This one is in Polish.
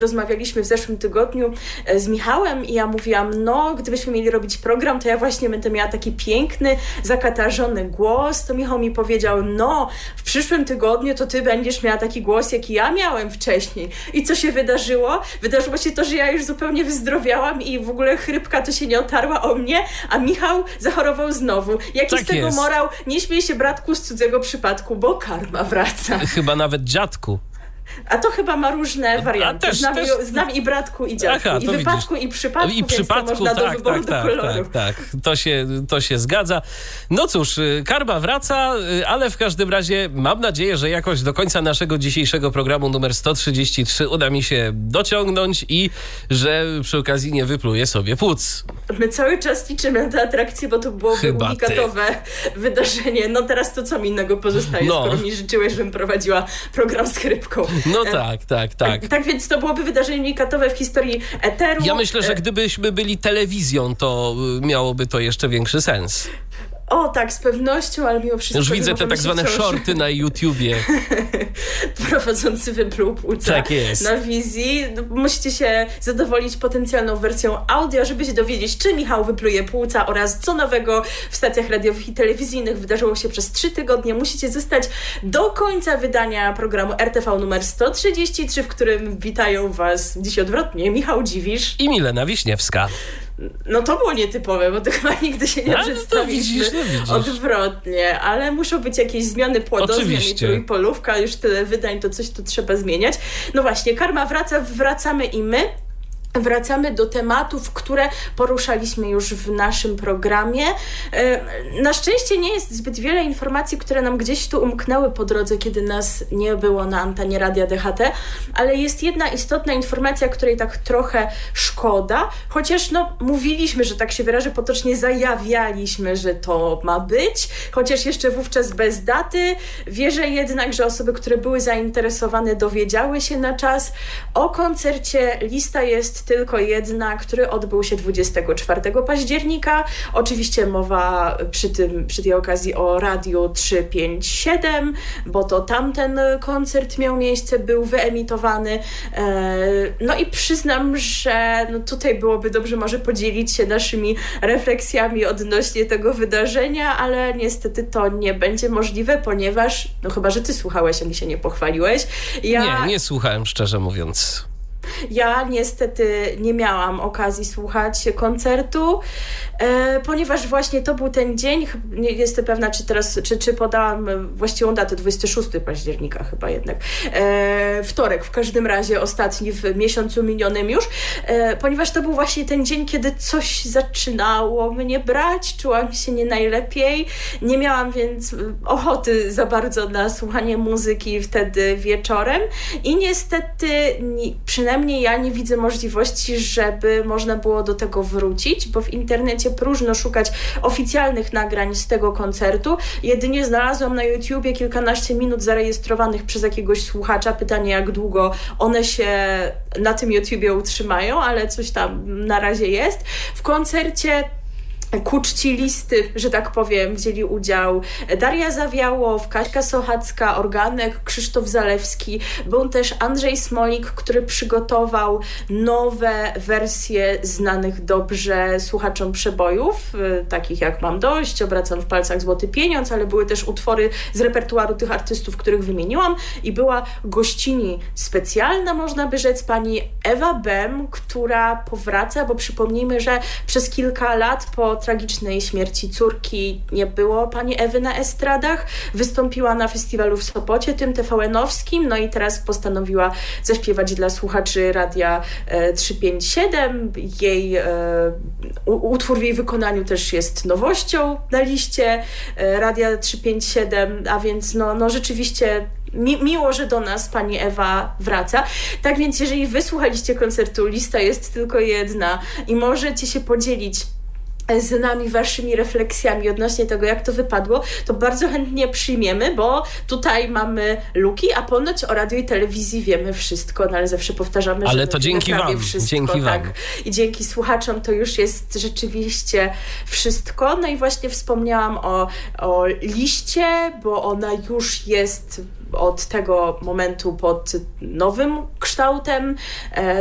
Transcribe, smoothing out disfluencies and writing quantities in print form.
Rozmawialiśmy w zeszłym tygodniu z Michałem i ja mówiłam, no gdybyśmy mieli robić program, to ja właśnie będę miała taki piękny, zakatarzony głos. To Michał mi powiedział, no w przyszłym tygodniu to ty będziesz miała taki głos, jaki ja miałem wcześniej. I co się wydarzyło? Wydarzyło się to, że ja już zupełnie wyzdrowiałam i w ogóle chrypka to się nie otarła o mnie, a Michał zachorował znowu. Jaki tak z tego jest morał? Nie śmiej się, bratku, z cudzego przypadku, bo karma wraca. Chyba nawet dziadku. A to chyba ma różne warianty. Znam i bratku, i dziadku. I wypadku, widzisz. I przypadku, i przypadku, więc to można do wyboru, do koloru. Tak. To się zgadza. No cóż, karma wraca, ale w każdym razie mam nadzieję, że jakoś do końca naszego dzisiejszego programu numer 133 uda mi się dociągnąć i że przy okazji nie wypluję sobie płuc. My cały czas liczymy na tę atrakcję, bo to byłoby unikatowe wydarzenie. No teraz to co mi innego pozostaje, skoro mi życzyłeś, żebym prowadziła program z chrypką. No tak. Tak więc to byłoby wydarzenie unikatowe w historii eteru. Ja myślę, że gdybyśmy byli telewizją, to miałoby to jeszcze większy sens. O tak, z pewnością, ale mimo wszystko... Już widzę te tak zwane shorty na YouTubie. Prowadzący wypluł płuca tak jest na wizji. Musicie się zadowolić potencjalną wersją audio, żeby się dowiedzieć, czy Michał wypluje płuca oraz co nowego w stacjach radiowych i telewizyjnych wydarzyło się przez 3 tygodnie. Musicie zostać do końca wydania programu RTV numer 133, w którym witają was dziś odwrotnie Michał Dziwisz i Milena Wiśniewska. No to było nietypowe, bo to chyba nigdy się nie przedstawiliśmy odwrotnie, ale muszą być jakieś zmiany płodozmian i trójpolówka, już tyle wydań, to coś tu trzeba zmieniać. No właśnie, karma wraca, wracamy i my. Wracamy do tematów, które poruszaliśmy już w naszym programie. Na szczęście nie jest zbyt wiele informacji, które nam gdzieś tu umknęły po drodze, kiedy nas nie było na antenie Radia DHT, ale jest jedna istotna informacja, której tak trochę szkoda, chociaż mówiliśmy, że tak się wyrażę potocznie, zajawialiśmy, że to ma być, chociaż jeszcze wówczas bez daty. Wierzę jednak, że osoby, które były zainteresowane, dowiedziały się na czas. O koncercie lista jest tylko jedna, który odbył się 24 października. Oczywiście mowa przy tej okazji o Radiu 357, bo to tamten koncert miał miejsce, był wyemitowany. No i przyznam, że tutaj byłoby dobrze może podzielić się naszymi refleksjami odnośnie tego wydarzenia, ale niestety to nie będzie możliwe, ponieważ, chyba że ty słuchałeś, a mi się nie pochwaliłeś. Nie słuchałem, szczerze mówiąc. Ja niestety nie miałam okazji słuchać koncertu, ponieważ właśnie to był ten dzień, nie jestem pewna, czy podałam właściwą datę, 26 października chyba jednak, wtorek w każdym razie, ostatni w miesiącu minionym już, ponieważ to był właśnie ten dzień, kiedy coś zaczynało mnie brać, czułam się nie najlepiej, nie miałam więc ochoty za bardzo na słuchanie muzyki wtedy wieczorem i niestety przynajmniej ja nie widzę możliwości, żeby można było do tego wrócić, bo w internecie próżno szukać oficjalnych nagrań z tego koncertu. Jedynie znalazłam na YouTubie kilkanaście minut zarejestrowanych przez jakiegoś słuchacza. Pytanie, jak długo one się na tym YouTubie utrzymają, ale coś tam na razie jest. W koncercie ku czci listy, że tak powiem, wzięli udział Daria Zawiałow, Kaśka Sochacka, Organek, Krzysztof Zalewski. Był też Andrzej Smolik, który przygotował nowe wersje znanych dobrze słuchaczom przebojów, takich jak Mam dość, Obracam w palcach złoty pieniądz, ale były też utwory z repertuaru tych artystów, których wymieniłam i była gościni specjalna, można by rzec, pani Ewa Bem, która powraca, bo przypomnijmy, że przez kilka lat po tragicznej śmierci córki nie było pani Ewy na estradach. Wystąpiła na festiwalu w Sopocie, tym TVN-owskim, no i teraz postanowiła zaśpiewać dla słuchaczy Radia 357. Jej utwór w jej wykonaniu też jest nowością na liście Radia 357, a więc rzeczywiście miło, że do nas pani Ewa wraca. Tak więc jeżeli wysłuchaliście koncertu, lista jest tylko jedna i możecie się podzielić z nami waszymi refleksjami odnośnie tego, jak to wypadło, to bardzo chętnie przyjmiemy, bo tutaj mamy luki, a ponoć o radiu i telewizji wiemy wszystko, ale zawsze powtarzamy, ale że to dzięki wam, wszystko, tak. I dzięki słuchaczom to już jest rzeczywiście wszystko. No i właśnie wspomniałam o liście, bo ona już jest od tego momentu pod nowym kształtem.